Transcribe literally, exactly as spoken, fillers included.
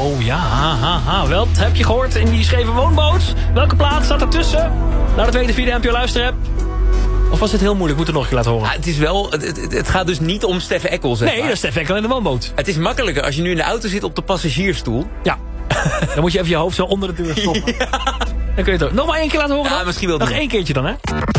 Oh ja, ha, ha, ha. Wel, dat heb je gehoord in die scheve woonboot. Welke plaat staat ertussen? Laat het weten via de N P O Luisterapp. Of was het heel moeilijk? Moet er nog een keer laten horen. Ja, het is wel... Het, het, het gaat dus niet om Steffe Eckel, zeg Nee, maar. dat is Stef Eckel in de woonboot. Het is makkelijker als je nu in de auto zit op de passagiersstoel. Ja. Dan moet je even je hoofd zo onder de deur stoppen. Ja. Dan kun je het ook. Nog maar één keer laten horen Ja, dan? misschien wel Nog doen. één keertje dan, hè?